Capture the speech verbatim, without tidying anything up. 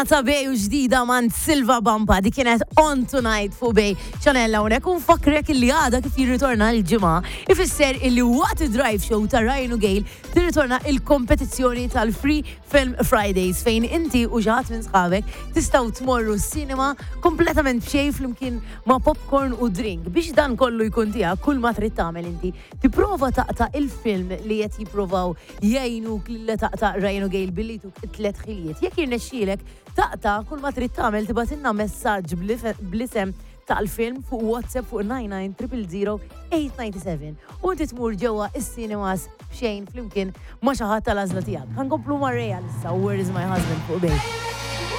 Ta' Bej u ġdida man Silva Bampa di kienet On Tonight fu Bej ċanella unek un fakrek illi għada kif jirritorna l-ġimgħa ifisser illi waqt drive show ta' Ryan u Gail tirritorna il-kompetizzjoni tal-Free Film Fridays fejn inti u ġaħat minn sħabek tistaw tmorru s-cinema kompletament bxej flimkien ma' popcorn u drink biex dan kollu jkun tiegħek kull ma trid tagħmel inti tipprova taqta' il-film li qed jippruvaw jgħinuk lil taqta' Ryan u Gail billi tuk it-tlet ħiliet jekk jirnexxielek taqta' kull ma trid tagħmel tibatilna messaġġ bl-isem tal-film fuq WhatsApp fuq nine nine zero zero eight nine seven u inti tmur ġewwa is-cinemas b'xejn flimkien ma' xi ħadd tal-għażla tiegħek. Ħankomplu ma' Real issa Where is my husband fuq Bej.